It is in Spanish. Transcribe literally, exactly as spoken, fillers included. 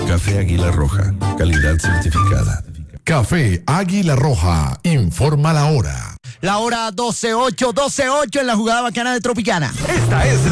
Café Águila Roja, calidad certificada. Café Águila Roja, informa la hora. La hora doce ocho, doce ocho en la jugada bacana de Tropicana. Esta es